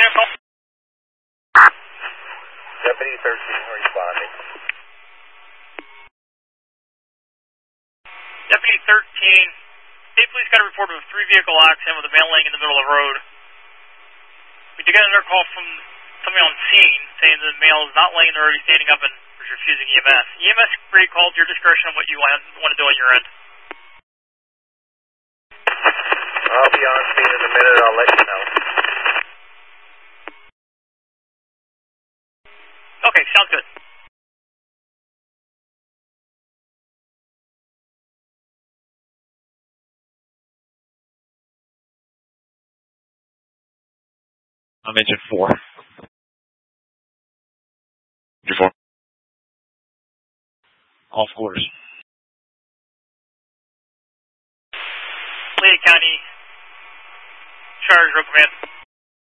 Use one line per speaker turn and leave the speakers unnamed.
call?
Deputy 13 responding.
Deputy 13, State Police got a report of a 3-vehicle accident with a male laying in the middle of the road. We did get another call from somebody on scene saying that the male is not laying there, he's standing up and is refusing EMS. EMS ready call to your discretion on what you want to do on your end.
I'll be on scene in a minute, I'll let you know.
Okay, sounds good.
I'm engine 4. Engine 4. Off course.
Lake County, Charge, Road Command.